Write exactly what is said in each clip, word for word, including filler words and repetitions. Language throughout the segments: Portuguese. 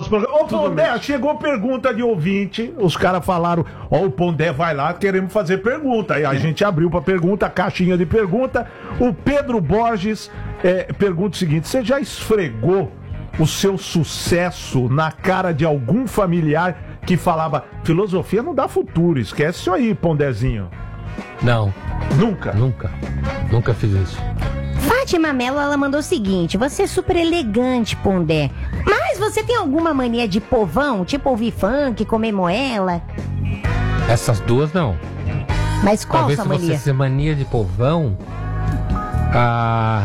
nosso programa. Ô, Pondé, chegou pergunta de ouvinte. Os caras falaram, ó, o Pondé vai lá, queremos fazer pergunta. Aí a gente abriu pra pergunta, a caixinha de pergunta. O Pedro Borges é, pergunta o seguinte: você já esfregou o seu sucesso na cara de algum familiar que falava, filosofia não dá futuro, esquece isso aí, Pondézinho? Não. Nunca? Nunca. Nunca fiz isso. Fátima Mello, ela mandou o seguinte: você é super elegante, Pondé, mas você tem alguma mania de povão? Tipo ouvir funk, comer moela? Essas duas não. Mas qual Talvez sua se mania? você ser mania de povão, ah,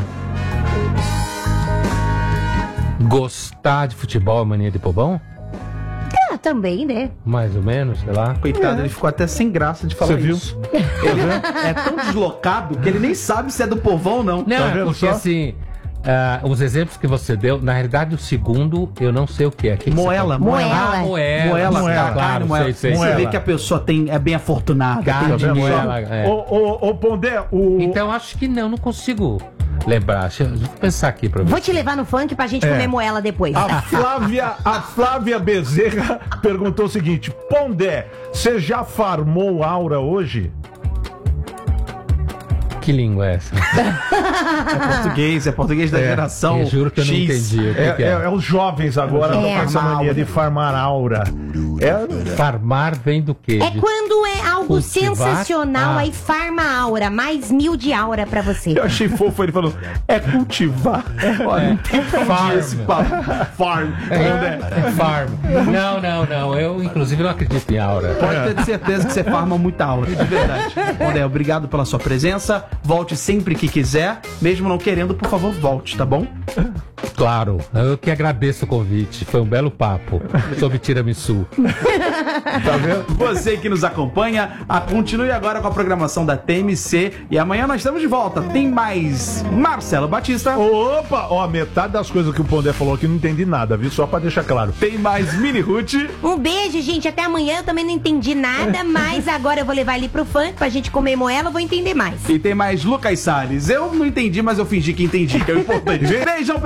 gostar de futebol é mania de povão? Ah, também, né? Mais ou menos, sei lá. Coitado, ele ficou até sem graça de falar Você viu? isso. Ele é tão deslocado que ele nem sabe se é do povão ou não. Não, Tá é vendo porque só? assim, ah, os exemplos que você deu, na realidade o segundo, eu não sei o que é. Que que você Moela, falou? moela. Moela. Ah, moela. Moela, Moela, cara, claro, moela. sei, sei. Você Moela. vê que a pessoa tem, é bem afortunada, Cara, tem de dinheiro. moela, é. Ô, ô, ô, Pondé, o... Então acho que não, não consigo lembrar. Deixa eu deixa eu pensar aqui pra Vou você. te levar no funk pra gente É. comer moela depois. A Flávia, a Flávia Bezerra perguntou o seguinte: Pondé, você já farmou aura hoje? Que língua é essa? É português, é português da É, geração Eu juro que eu não X. entendi o que, É, que é- é. é os jovens agora É. com essa mania de farmar aura. É, Farmar vem do quê? É De- quando é algo Cultivar? sensacional, Ah. aí farma aura, mais mil de aura pra você. eu achei fofo ele falando, é cultivar. Olha, não tem pra onde Farm. ir esse papo. Farm. É, é farm. Não, não, não. Eu, inclusive, não acredito em aura. Pode ter certeza que você farma muita aura, de verdade. Pondé, obrigado pela sua presença. Volte sempre que quiser. Mesmo não querendo, por favor, volte, tá bom? Claro. Eu que agradeço o convite. Foi um belo papo sobre tiramisu. Tá vendo? Você que nos acompanha, a, continue agora com a programação da T M C. E amanhã nós estamos de volta. Tem mais Marcelo Batista. Opa, ó, metade das coisas que o Pondé falou aqui não entendi nada, viu? Só pra deixar claro. Tem mais Mini Ruth. Um beijo, gente. Até amanhã. Eu também não entendi nada, mas agora eu vou levar ele pro funk pra gente comer moela. Eu vou entender mais. E tem mais Lucas Salles. Eu não entendi, mas eu fingi que entendi, que é o importante. Beijão,